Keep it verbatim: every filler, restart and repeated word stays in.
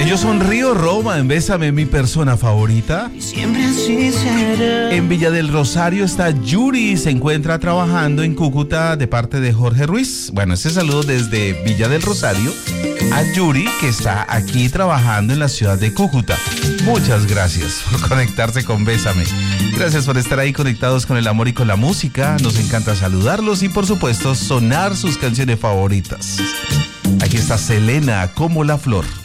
Ellos son Río Roma, en Bésame, mi persona favorita. Siempre así será. En Villa del Rosario está Yuri, se encuentra trabajando en Cúcuta de parte de Jorge Ruiz. Bueno, ese saludo desde Villa del Rosario a Yuri, que está aquí trabajando en la ciudad de Cúcuta. Muchas gracias por conectarse con Bésame. Gracias por estar ahí conectados con el amor y con la música. Nos encanta saludarlos y, por supuesto, sonar sus canciones favoritas. Aquí está Selena, Como la Flor.